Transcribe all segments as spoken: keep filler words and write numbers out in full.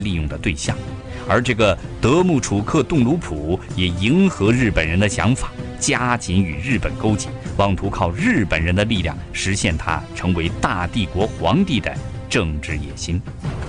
利用的对象。而这个德穆楚克顿卢普也迎合日本人的想法，加紧与日本勾结，妄图靠日本人的力量实现他成为大帝国皇帝的政治野心。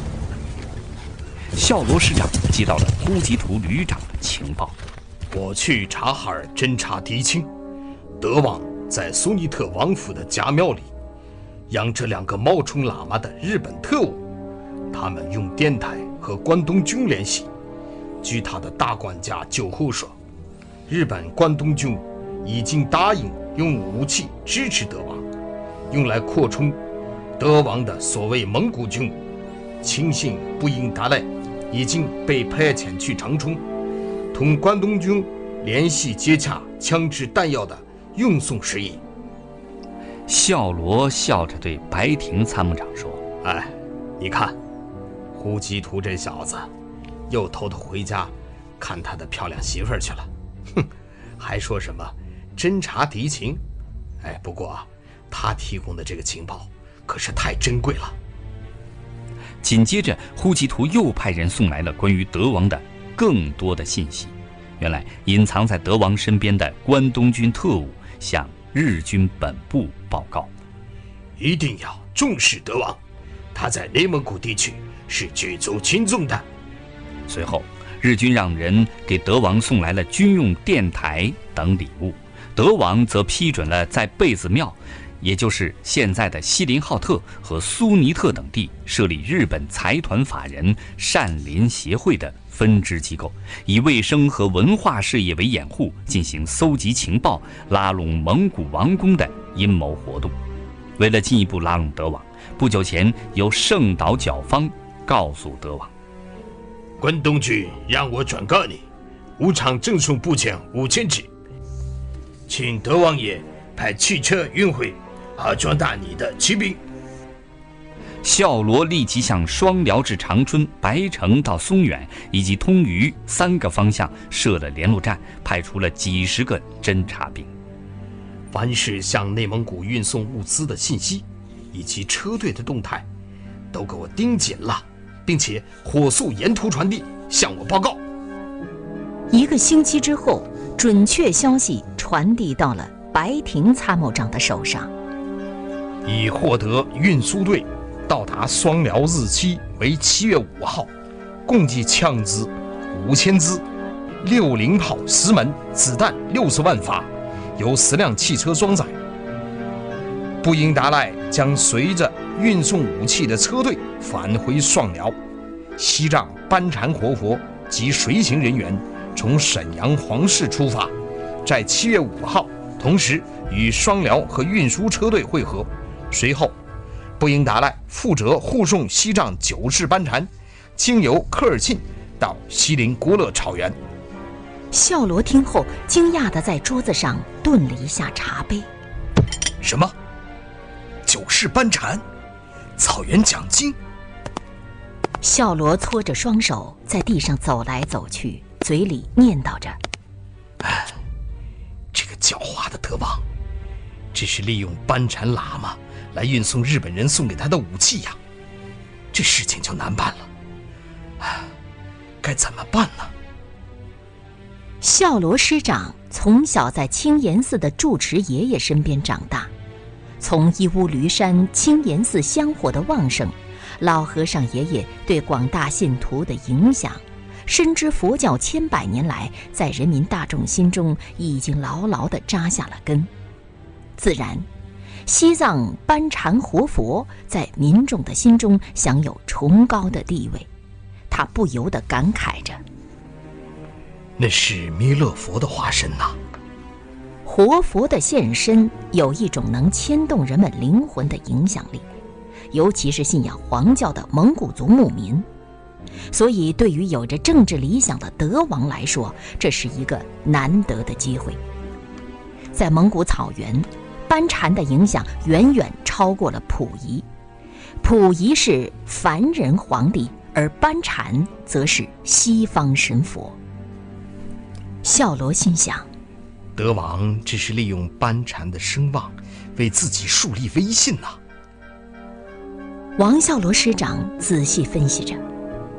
孝罗师长接到了呼吉图旅长的情报， 我去察哈尔侦察敌情，德王在苏尼特王府的家庙里养着两个冒充喇嘛的日本特务，他们用电台和关东军联系。据他的大管家酒后说，日本关东军已经答应用武器支持德王，用来扩充德王的所谓蒙古军。亲信布英达赖已经被派遣去长春，同关东军联系接洽枪支弹药的运送事宜。 孝罗笑着对白亭参谋长说：“ 哎，你看，呼吉图这小子又偷偷回家看他的漂亮媳妇儿去了，哼，还说什么侦察敌情。哎，不过他提供的这个情报可是太珍贵了。” 紧接着，呼吉图又派人送来了关于德王的更多的信息。原来，隐藏在德王身边的关东军特务向日军本部报告， 一定要重视德王，他在内蒙古地区是举足轻重的。 随后，日军让人给德王送来了军用电台等礼物，德王则批准了在贝子庙，也就是现在的锡林浩特和苏尼特等地设立日本财团法人善林协会的分支机构，以卫生和文化事业为掩护，进行搜集情报、拉拢蒙古王公的阴谋活动。为了进一步拉拢德王，不久前由圣岛角方告诉德王， 关东军让我转告你，武场赠送步枪五千支，请德王爷派汽车运回，啊，壮大你的骑兵。 孝罗立即向双辽至长春、白城到松远以及通榆三个方向设了联络站，派出了几十个侦察兵。 凡是向内蒙古运送物资的信息以及车队的动态，都给我盯紧了，并且火速沿途传递，向我报告。 一个星期之后，准确消息传递到了白亭参谋长的手上， 已获得运输队到达双辽日期为七月五号，共计枪支五千支，六零炮十门，子弹六十万发，由十辆汽车装载。布英达赖将随着运送武器的车队返回双辽，西藏班禅活佛及随行人员从沈阳黄市出发，在七月五号同时与双辽和运输车队会合。随后，布英达赖负责护送西藏九世班禅经由科尔沁到锡林郭勒草原。 孝罗听后，惊讶地在桌子上顿了一下茶杯。 什么？九世班禅？草原讲经？ 孝罗搓着双手在地上走来走去，嘴里念叨着：“ 哎，这个狡猾的德王，这是利用班禅喇嘛来运送日本人送给他的武器呀，这事情就难办了。唉，该怎么办呢？” 孝罗师长从小在清岩寺的住持爷爷身边长大，从义乌驴山清岩寺香火的旺盛，老和尚爷爷对广大信徒的影响，深知佛教千百年来在人民大众心中已经牢牢地扎下了根。自然，西藏班禅活佛在民众的心中享有崇高的地位。他不由得感慨着：“ 那是弥勒佛的化身呐！” 活佛的现身有一种能牵动人们灵魂的影响力，尤其是信仰黄教的蒙古族牧民。所以，对于有着政治理想的德王来说，这是一个难得的机会。在蒙古草原，班禅的影响远远超过了溥仪。溥仪是凡人皇帝，而班禅则是西方神佛。孝罗心想， 德王这是利用班禅的声望，为自己树立威信呐、啊。 王孝罗师长仔细分析着，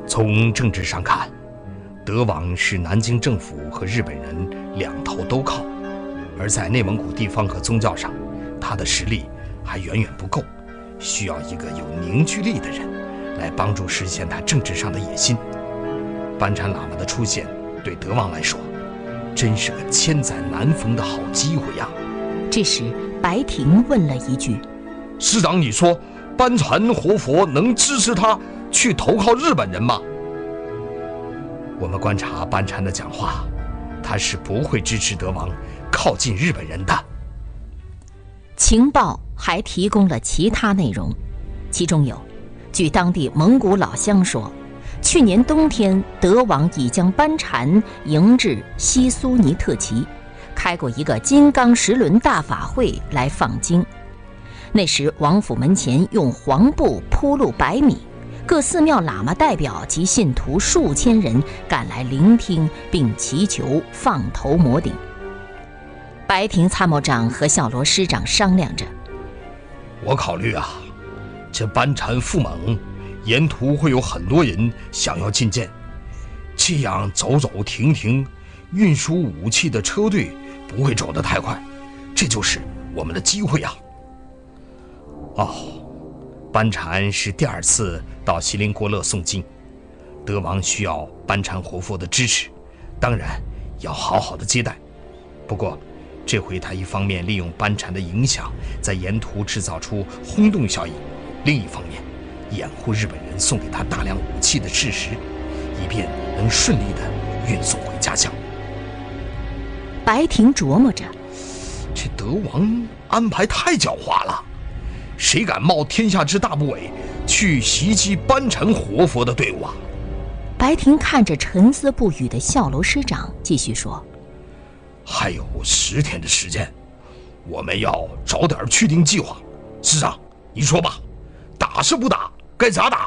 从政治上看，德王是南京政府和日本人两头都靠，而在内蒙古地方和宗教上，他的实力还远远不够，需要一个有凝聚力的人来帮助实现他政治上的野心。班禅喇嘛的出现对德王来说真是个千载难逢的好机会呀。 这时白婷问了一句： 师长，你说班禅活佛能支持他去投靠日本人吗？我们观察班禅的讲话，他是不会支持德王靠近日本人的。 情报还提供了其他内容，其中有，据当地蒙古老乡说，去年冬天德王已将班禅迎至西苏尼特旗，开过一个金刚十轮大法会来放经。那时王府门前用黄布铺路百米，各寺庙喇嘛代表及信徒数千人赶来聆听并祈求放头摩顶。白庭参谋长和孝罗师长商量着， 我考虑啊，这班禅赴蒙，沿途会有很多人想要觐见，这样走走停停，运输武器的车队不会走得太快，这就是我们的机会啊。哦，班禅是第二次到锡林郭勒诵经，德王需要班禅活佛的支持，当然要好好的接待。不过这回他一方面利用班禅的影响，在沿途制造出轰动效应，另一方面掩护日本人送给他大量武器的事实，以便能顺利地运送回家乡。 白庭琢磨着， 这德王安排太狡猾了，谁敢冒天下之大不韪去袭击班禅活佛的队伍啊？ 白庭看着沉思不语的孝楼师长，继续说， 还有十天的时间，我们要早点确定计划。师长，你说吧，打是不打，该咋打？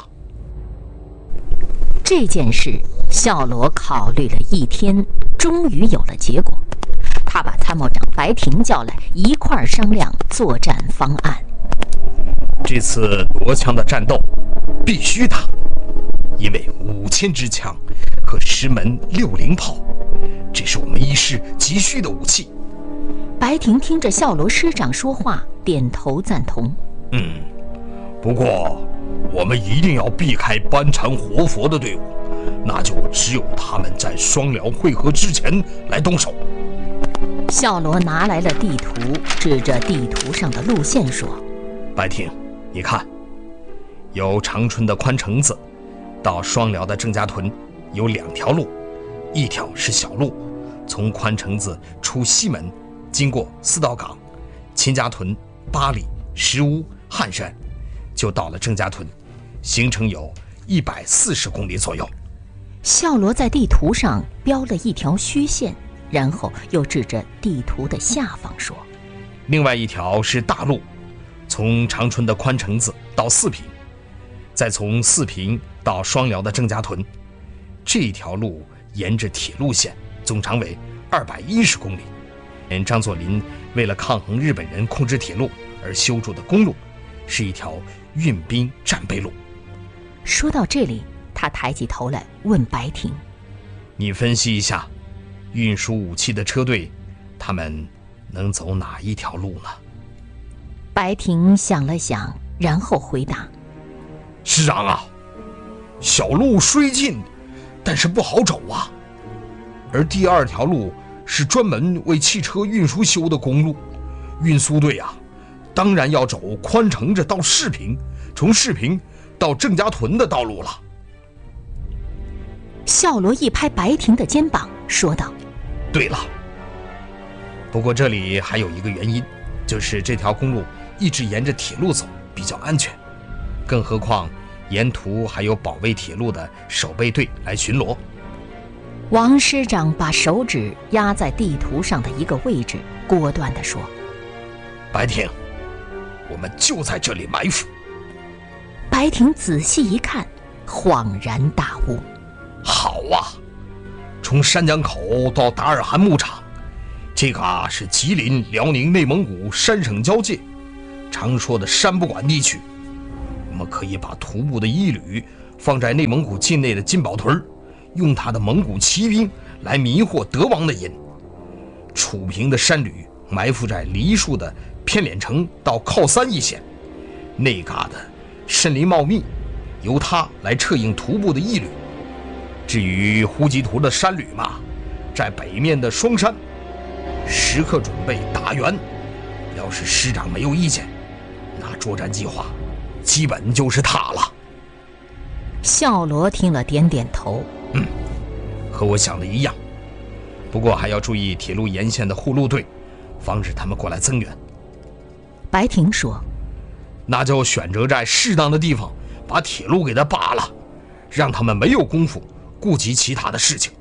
这件事孝罗考虑了一天，终于有了结果。他把参谋长白庭叫来，一块儿商量作战方案。 这次夺枪的战斗必须打，因为五千支枪和十门六零炮，这是我们一师急需的武器。 白庭听着孝罗师长说话，点头赞同。 嗯，不过我们一定要避开班禅活佛的队伍，那就只有他们在双辽会合之前来动手。 孝罗拿来了地图，指着地图上的路线说， 白庭，你看，由长春的宽城子到双辽的郑家屯有两条路，一条是小路，从宽城子出西门，经过四道岗、秦家屯、八里、石屋、汉山，就到了郑家屯，行程有一百四十公里左右。 孝罗在地图上标了一条虚线，然后又指着地图的下方说， 另外一条是大路，从长春的宽城子到四平，再从四平到双辽的郑家屯。这条路沿着铁路线，总长为二百一十公里。张作霖为了抗衡日本人控制铁路而修筑的公路，是一条运兵战备路。 说到这里，他抬起头来问白庭， 你分析一下，运输武器的车队，他们能走哪一条路呢？ 白庭想了想，然后回答， 师长啊，小路虽近，但是不好走啊。而第二条路是专门为汽车运输修的公路，运输队啊，当然要走宽城子到世平，从世平到郑家屯的道路了。 孝罗一拍白庭的肩膀，说道， 对了，不过这里还有一个原因，就是这条公路一直沿着铁路走比较安全，更何况沿途还有保卫铁路的守备队来巡逻。 王师长把手指压在地图上的一个位置，果断地说， 白庭，我们就在这里埋伏。 白庭仔细一看，恍然大悟， 好啊，从山江口到达尔罕牧场，这个啊是吉林、辽宁、内蒙古三省交界，常说的山不管地区。我们可以把徒步的一旅放在内蒙古境内的金宝屯，用他的蒙古骑兵来迷惑德王的瘾。楚平的山旅埋伏在梨树的偏脸城到靠山一线，那嘎的森林茂密，由他来策应徒步的义旅。至于呼吉图的山旅嘛，在北面的双山，时刻准备打援。要是师长没有意见，那作战计划基本就是他了。 孝罗听了点点头， 嗯，和我想的一样。不过还要注意铁路沿线的护路队，防止他们过来增援。 白婷说：“ 那就选择在适当的地方把铁路给他扒了，让他们没有功夫顾及其他的事情。”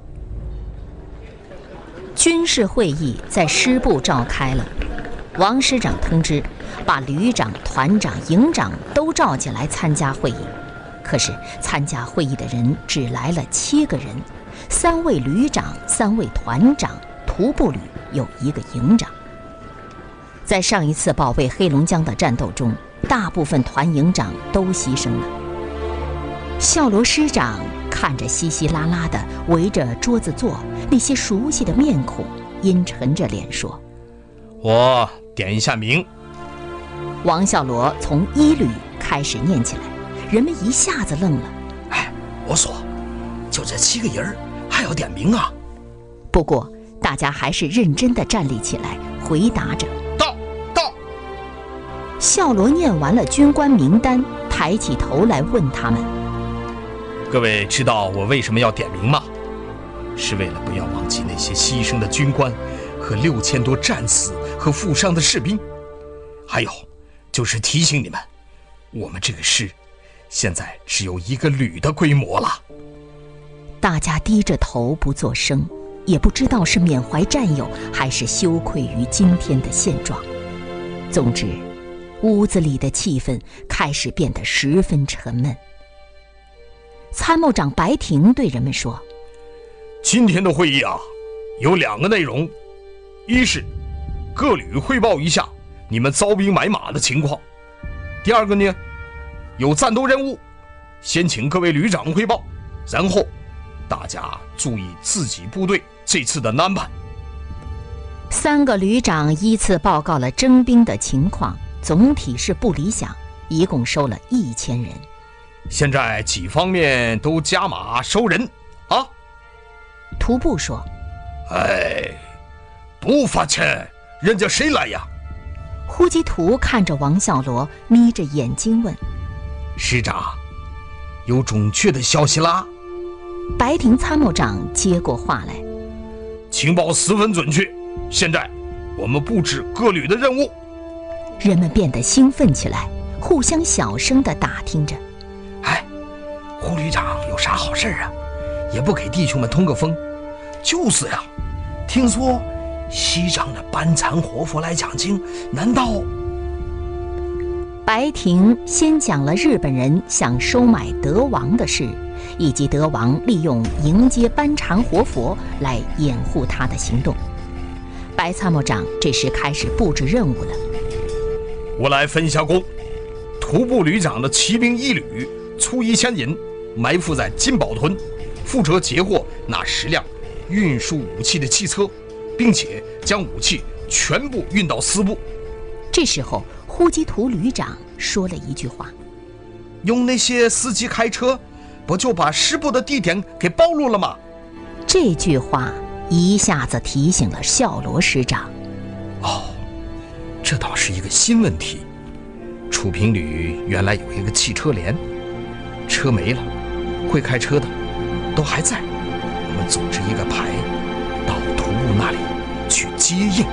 军事会议在师部召开了，王师长通知，把旅长、团长、营长都召进来参加会议。可是参加会议的人只来了七个人，三位旅长、三位团长，徒步旅有一个营长。在上一次保卫黑龙江的战斗中，大部分团营长都牺牲了。孝罗师长看着稀稀拉拉的围着桌子坐那些熟悉的面孔，阴沉着脸说：“ 我点一下名。” 王孝罗从一旅开始念起来，人们一下子愣了。 哎，我说，就这七个人还要点名啊？ 不过大家还是认真地站立起来，回答着：“ 到，到。” 孝罗念完了军官名单，抬起头来问他们：“ 各位知道我为什么要点名吗？是为了不要忘记那些牺牲的军官和六千多战死和负伤的士兵，还有就是提醒你们，我们这个师现在只有一个旅的规模了。” 大家低着头不作声，也不知道是缅怀战友，还是羞愧于今天的现状。总之，屋子里的气氛开始变得十分沉闷。参谋长白婷对人们说：“ 今天的会议啊，有两个内容，一是各旅汇报一下你们招兵买马的情况；第二个呢，有战斗任务，先请各位旅长汇报，然后大家注意自己部队这次的安排。” 三个旅长依次报告了征兵的情况，总体是不理想，一共收了一千人。 现在几方面都加码收人啊。 徒步说：“ 哎，不发钱，人家谁来呀？” 呼吉图看着王孝罗，眯着眼睛问：“ 师长，有准确的消息啦？” 白婷参谋长接过话来：“ 情报十分准确，现在我们布置各旅的任务。” 人们变得兴奋起来，互相小声地打听着：“ 哎，胡旅长有啥好事啊？也不给弟兄们通个风？”“就是呀，听说西藏的班禅活佛来讲经，难道……” 白婷先讲了日本人想收买德王的事，以及德王利用迎接班禅活佛来掩护他的行动。白参谋长这时开始布置任务了。 我来分一下工。徒步旅长的骑兵一旅出一千人，埋伏在金宝屯，负责截获那十辆运输武器的汽车，并且将武器全部运到师部。 这时候呼吉图旅长说了一句话：“ 用那些司机开车，不就把师部的地点给暴露了吗？” 这句话一下子提醒了孝罗师长。 哦，这倒是一个新问题。楚平旅原来有一个汽车连，车没了，会开车的都还在，我们组织一个排到徒步那里去接应。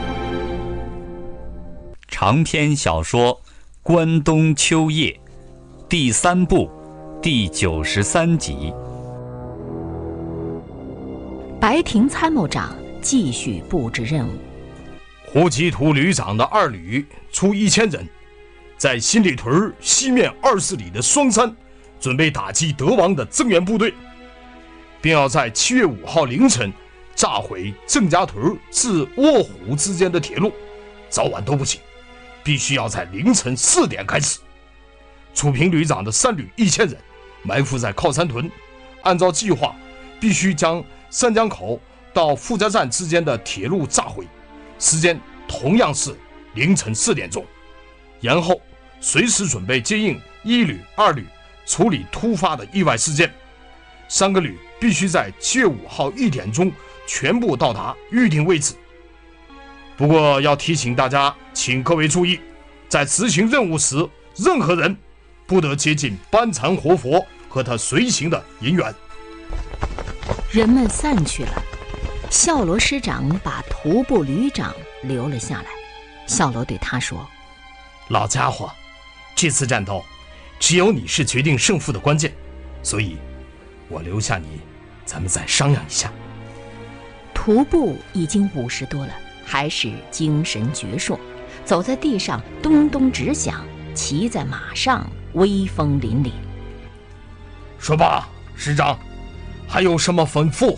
长篇小说《关东秋夜》第三部第九十三集。 白婷参谋长继续布置任务。 胡吉图旅长的二旅出一千人，在新里屯西面二十里的双山，准备打击德王的增援部队，并要在七月五号凌晨炸毁郑家屯至卧虎之间的铁路，早晚都不行，必须要在凌晨四点开始。楚平旅长的三旅一千人， 埋伏在靠山屯，按照计划，必须将三江口到富泽站之间的铁路炸毁，时间同样是凌晨四点钟。然后随时准备接应一旅、二旅，处理突发的意外事件。三个旅必须在七月五号一点钟全部到达预定位置。不过要提醒大家，请各位注意，在执行任务时，任何人不得接近班禅活佛和他随行的人员。 人们散去了，孝罗师长把徒步旅长留了下来。孝罗对他说： 老家伙，这次战斗只有你是决定胜负的关键，所以我留下你，咱们再商量一下。 徒步已经五十多了，还是精神矍铄，走在地上咚咚直响，骑在马上威风凛凛。 说吧，师长，还有什么吩咐？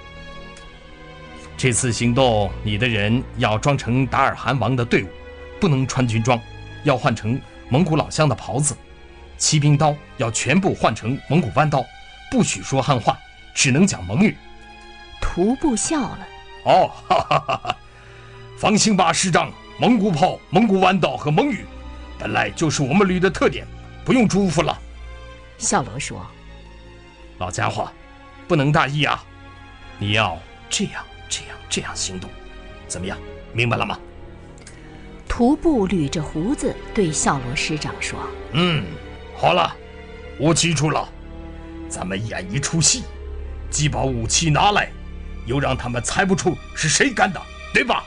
这次行动，你的人要装成达尔汗王的队伍，不能穿军装，要换成蒙古老乡的袍子，骑兵刀要全部换成蒙古弯刀，不许说汉话，只能讲蒙语。 徒步笑了。 哦，哈哈哈哈！放心吧，师长，蒙古炮、蒙古弯刀和蒙语本来就是我们旅的特点，不用嘱咐了。 孝罗说： 老家伙，不能大意啊，你要这样这样这样行动，怎么样？明白了吗？ 徒步捋着胡子对孝罗师长说： 嗯，好了，我记住了。咱们演一出戏，既把武器拿来，又让他们猜不出是谁干的，对吧？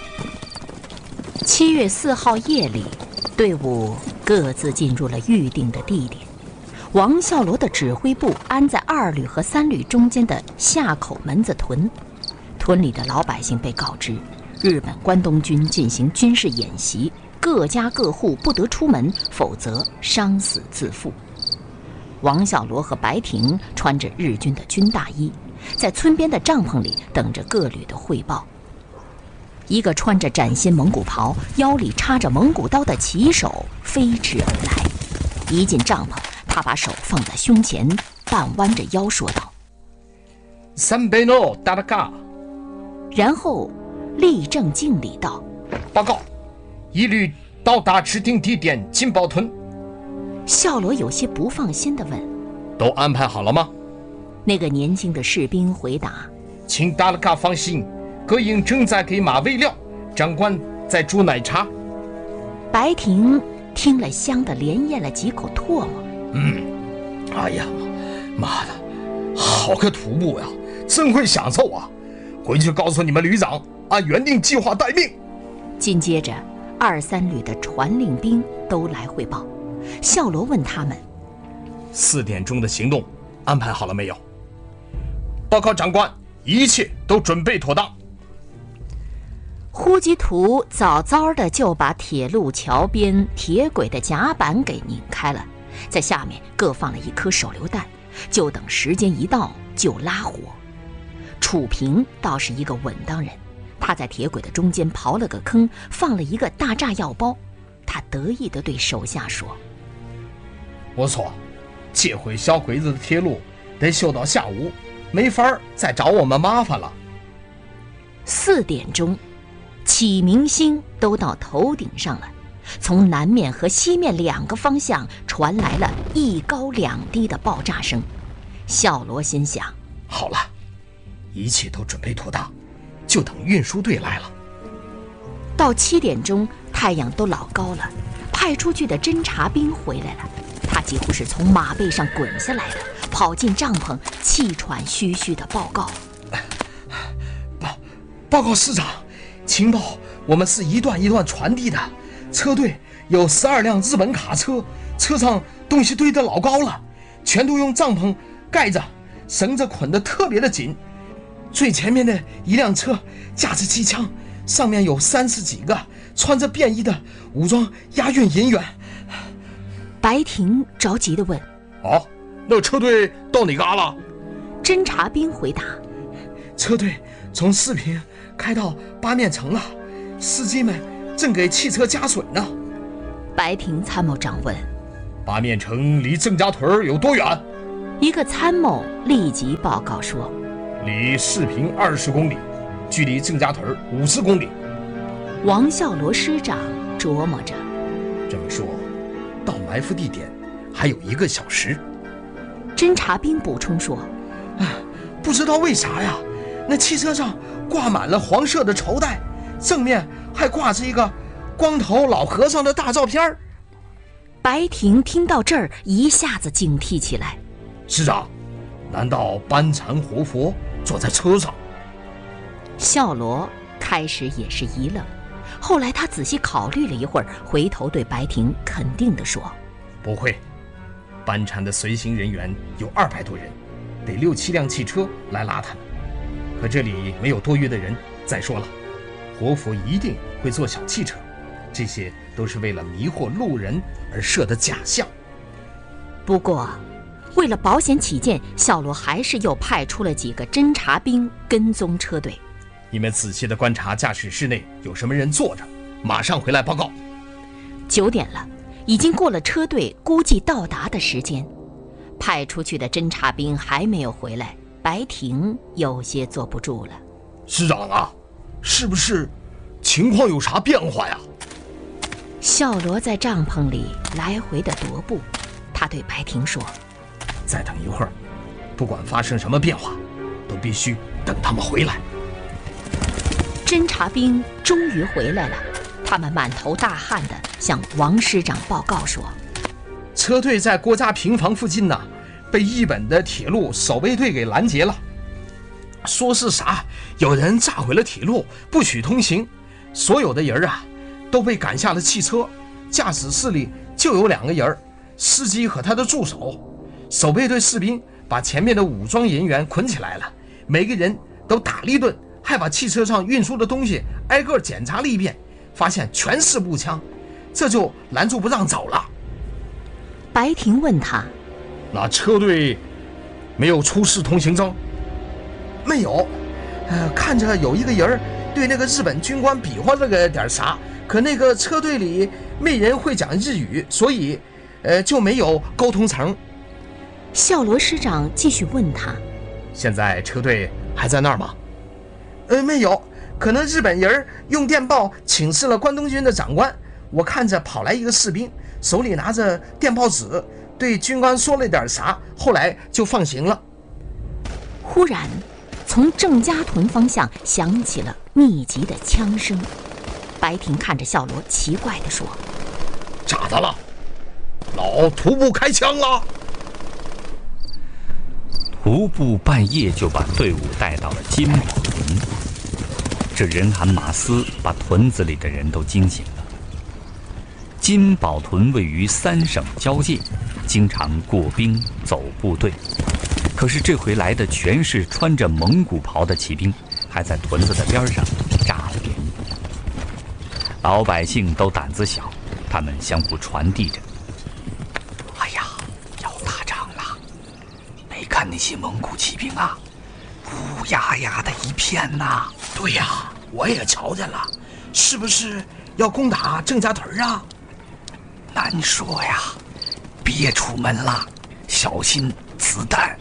七月四号夜里，队伍各自进入了预定的地点。王孝罗的指挥部安在二旅和三旅中间的下口门子屯，屯里的老百姓被告知，日本关东军进行军事演习，各家各户不得出门，否则伤死自负。王孝罗和白婷穿着日军的军大衣，在村边的帐篷里等着各旅的汇报。一个穿着崭新蒙古袍、腰里插着蒙古刀的骑手飞驰而来，一进帐篷，他把手放在胸前，半弯着腰说道： 三贝诺达拉嘎。 然后立正敬礼道： 报告，一旅到达指定地点金宝屯。 孝罗有些不放心地问： 都安排好了吗？ 那个年轻的士兵回答： 请达拉嘎放心，各营正在给马喂料，长官在煮奶茶。 白婷听了，香的连咽了几口唾沫。 嗯，哎呀，妈的，好个徒步呀，真会享受啊！回去告诉你们旅长，按原定计划待命。 紧接着，二三旅的传令兵都来汇报。孝罗问他们： 四点钟的行动安排好了没有？报告长官，一切都准备妥当。 呼吉图早早的就把铁路桥边铁轨的甲板给拧开了，在下面各放了一颗手榴弹，就等时间一到就拉火。楚平倒是一个稳当人，他在铁轨的中间刨了个坑，放了一个大炸药包。他得意地对手下说： 不错，这回小鬼子的铁路得修到下午，没法再找我们麻烦了。 四点钟，启明星都到头顶上了，从南面和西面两个方向传来了一高两低的爆炸声。孝罗心想： 好了，一切都准备妥当，就等运输队来了。 到七点钟，太阳都老高了，派出去的侦察兵回来了。他几乎是从马背上滚下来的，跑进帐篷，气喘吁吁地报告： 报报告师长，情报我们是一段一段传递的，车队有十二辆日本卡车，车上东西堆得老高了，全都用帐篷盖着，绳子捆得特别的紧。最前面的一辆车架着机枪，上面有三十几个穿着便衣的武装押运人员。 白婷着急地问： 哦，那车队到哪嘎了？ 侦察兵回答： 车队从四平开到八面城了，司机们正给汽车加水呢。 白婷参谋长问： 八面城离郑家屯有多远？ 一个参谋立即报告说： 离四平二十公里，距离郑家屯五十公里。 王孝罗师长琢磨着， 这么说，到埋伏地点还有一个小时。 侦察兵补充说： 啊，不知道为啥呀，那汽车上挂满了黄色的绸带，正面还挂着一个光头老和尚的大照片。 白婷听到这儿，一下子警惕起来。 师长，难道班禅活佛坐在车上？ 孝罗开始也是一愣，后来他仔细考虑了一会儿，回头对白婷肯定地说： 不会，班禅的随行人员有二百多人，得六七辆汽车来拉他们，可这里没有多余的人。再说了，活佛一定会坐小汽车，这些都是为了迷惑路人而设的假象。 不过为了保险起见，孝罗还是又派出了几个侦察兵跟踪车队。 你们仔细地观察驾驶室内有什么人坐着，马上回来报告。 九点了，已经过了车队估计到达的时间，派出去的侦察兵还没有回来，白婷有些坐不住了。 师长啊，是不是情况有啥变化呀？ 孝罗在帐篷里来回的踱步，他对白婷说： 再等一会儿，不管发生什么变化，都必须等他们回来。 侦察兵终于回来了，他们满头大汗地向王师长报告说： 车队在国家平房附近呢，被日本的铁路守卫队给拦截了，说是啥有人炸毁了铁路，不许通行，所有的人啊都被赶下了汽车，驾驶室里就有两个人，司机和他的助手。守卫队士兵把前面的武装人员捆起来了，每个人都打了一顿，还把汽车上运输的东西挨个检查了一遍，发现全是步枪，这就拦住不让走了。 白婷问他： 那车队没有出示通行证？没有，呃，看着有一个人对那个日本军官比划了个点啥，可那个车队里没人会讲日语，所以呃就没有沟通成。 孝罗师长继续问他： 现在车队还在那儿吗？呃，没有，可能日本人用电报请示了关东军的长官，我看着跑来一个士兵，手里拿着电报纸，对军官说了点啥，后来就放行了。 忽然从郑家屯方向响起了密集的枪声，白婷看着孝罗奇怪地说： 咋的了？老徒步开枪了？ 徒步半夜就把队伍带到了金宝屯，这人喊马嘶，把屯子里的人都惊醒了。金宝屯位于三省交界，经常过兵走部队，可是这回来的全是穿着蒙古袍的骑兵，还在屯子的边上扎了点。老百姓都胆子小，他们相互传递着：哎呀，要打仗了！没看那些蒙古骑兵啊，乌压压的一片呐、啊！ 对呀，我也瞧见了，是不是要攻打郑家屯啊？ 难说呀，别出门了，小心子弹。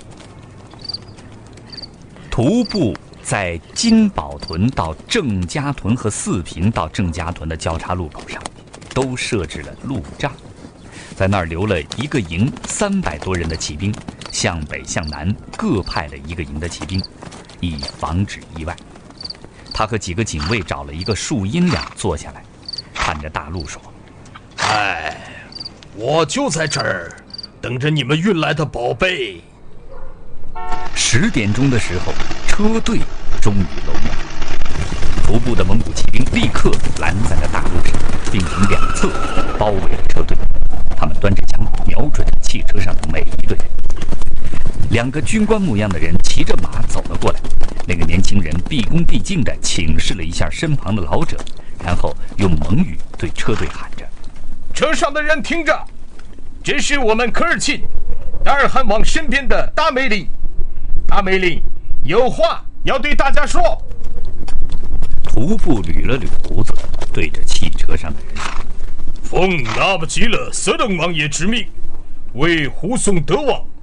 徒步在金宝屯到郑家屯和四平到郑家屯的交叉路口上，都设置了路障，在那儿留了一个营三百多人的骑兵，向北向南各派了一个营的骑兵，以防止意外。他和几个警卫找了一个树荫梁坐下来，看着大路说： 哎，我就在这儿等着你们运来的宝贝。 十点钟的时候，车队终于露面。徒步的蒙古骑兵立刻拦在了大路上，并从两侧包围了车队。他们端着枪，瞄准着汽车上的每一个人。两个军官模样的人骑着马走了过来。那个年轻人毕恭毕敬地请示了一下身旁的老者，然后用蒙语对车队喊着： 车上的人听着，这是我们科尔沁达尔汗王身边的大梅林，大梅林有话要对大家说。 徒步捋了捋胡子，对着汽车上的人奉纳木吉勒色等王爷之命，为护送德王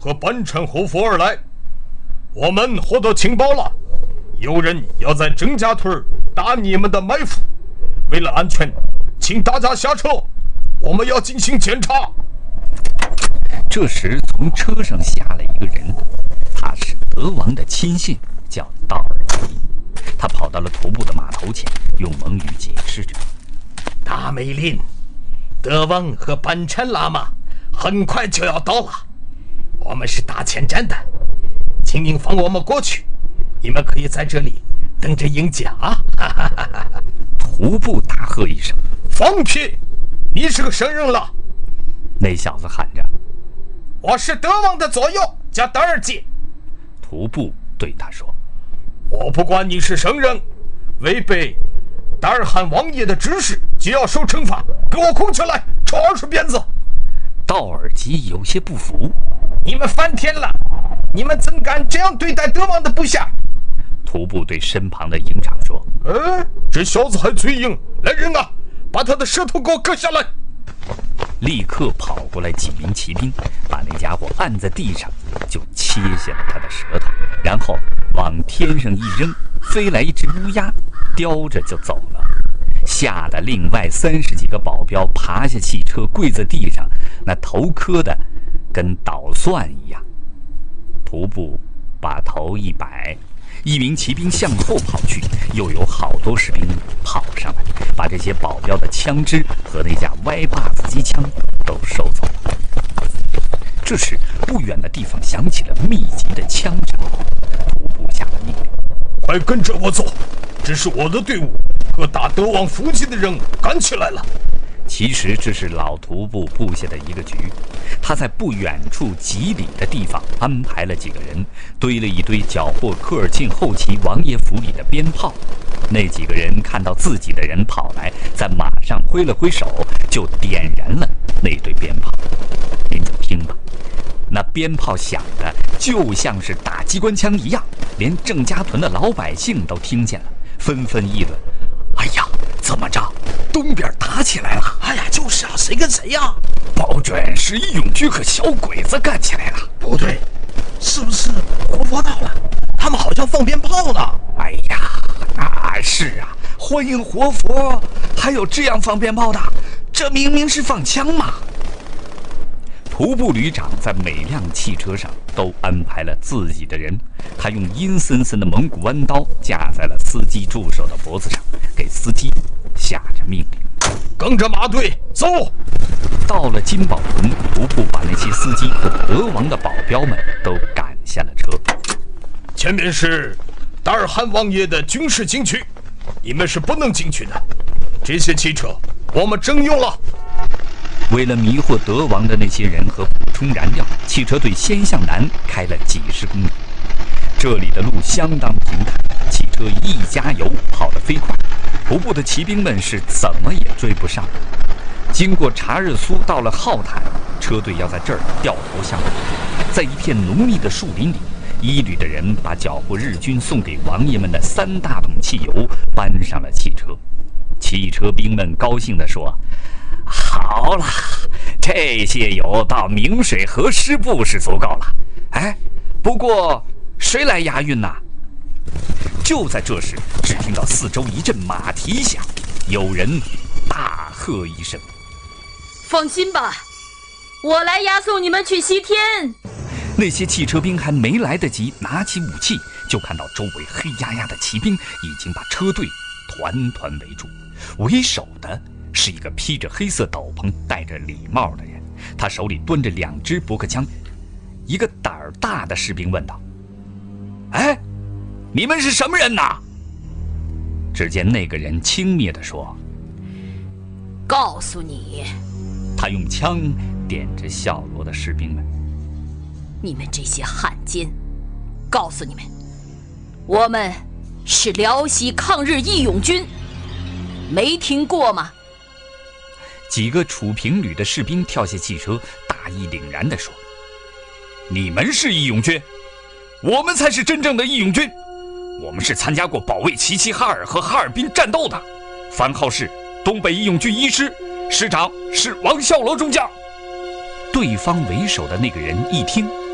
和班禅活佛而来，我们获得情报了，有人要在郑家屯打你们的埋伏，为了安全，请大家下车，我们要进行检查。 这时，从车上下来一个人，他是德王的亲信，叫道尔基。他跑到了徒步的码头前，用蒙语解释着：“ 大美林，德王和班禅喇嘛很快就要到了，我们是大前站的，请您放我们过去，你们可以在这里等着迎接啊！” 徒步大喝一声：“ 放屁！你是个生人了！” 那小子喊着：“ 我是德王的左右，叫德尔基。” 徒步对他说：“ 我不管你是生人，违背达尔罕王爷的指示就要受惩罚，给我捆起来，抽二十鞭子！” 道尔基有些不服：“ 你们翻天了！你们怎敢这样对待德王的部下？” 徒步对身旁的营长说：“ 哎，这小子还嘴硬！来人啊，把他的舌头给我割下来！” 立刻跑过来几名骑兵，把那家伙按在地上，就切下了他的舌头，然后往天上一扔，飞来一只乌鸦，叼着就走了。吓得另外三十几个保镖爬下汽车，跪在地上，那头磕的跟捣蒜一样。徒步把头一摆，一名骑兵向后跑去，又有好多士兵跑上来，把这些保镖的枪支和那架歪把子机枪都收走了。这时，不远的地方响起了密集的枪声。徒步下了命令：“ 快跟着我走！这是我的队伍，和打德王附近的人赶起来了。” 其实这是老徒步布下的一个局，他在不远处几里的地方安排了几个人，堆了一堆缴获科尔沁后旗王爷府里的鞭炮。那几个人看到自己的人跑来，在马上挥了挥手，就点燃了那堆鞭炮。您就听吧，那鞭炮响的就像是打机关枪一样，连郑家屯的老百姓都听见了，纷纷议论：“哎呀，怎么着？东边打起来了！ 哎呀，就是啊，谁跟谁呀？ 保准是义勇军和小鬼子干起来了。 不对，是不是活佛到了？他们好像放鞭炮呢。 哎呀，啊是啊，欢迎活佛，还有这样放鞭炮的？这明明是放枪嘛！”徒步旅长在每辆汽车上都安排了自己的人，他用阴森森的蒙古弯刀架在了司机助手的脖子上，给司机下着命令：“ 跟着马队走！” 到了金宝屯，徒步把那些司机和德王的保镖们都赶下了车。 前面是达尔罕王爷的军事禁区，你们是不能进去的。这些汽车我们征用了。 为了迷惑德王的那些人和补充燃料，汽车队先向南开了几十公里。这里的路相当平坦，汽车一加油跑得飞快，徒步的骑兵们是怎么也追不上。经过察日苏，到了浩坦，车队要在这儿掉头向北。在一片浓密的树林里，一旅的人把缴获日军送给王爷们的三大桶汽油搬上了汽车。汽车兵们高兴地说：“好了，这些油到明水河师部是足够了。哎，不过谁来押运呢？”就在这时，只听到四周一阵马蹄响，有人大喝一声：“ 放心吧，我来押送你们去西天。” 那些汽车兵还没来得及拿起武器，就看到周围黑压压的骑兵已经把车队团团围住。为首的是一个披着黑色斗篷、戴着礼帽的人，他手里端着两支驳壳枪。一个胆儿大的士兵问道：“哎，你们是什么人呐？”只见那个人轻蔑地说：“ 告诉你。” 他用枪点着笑罗的士兵们：“ 你们这些汉奸，告诉你们，我们是辽西抗日义勇军，没听过吗？” 几个楚平旅的士兵跳下汽车，大义凛然地说：“你们是义勇军，我们才是真正的义勇军。我们是参加过保卫齐齐哈尔和哈尔滨战斗的，番号是东北义勇军一师，师长是王孝罗中将。”对方为首的那个人一听，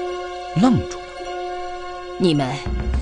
愣住了。 你们